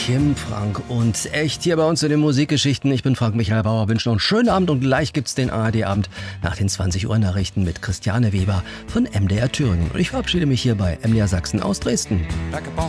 Kim Frank und echt hier bei uns in den Musikgeschichten. Ich bin Frank Michael Bauer, wünsche noch einen schönen Abend und gleich gibt's den ARD-Abend nach den 20 Uhr Nachrichten mit Christiane Weber von MDR Thüringen. Und ich verabschiede mich hier bei MDR Sachsen aus Dresden.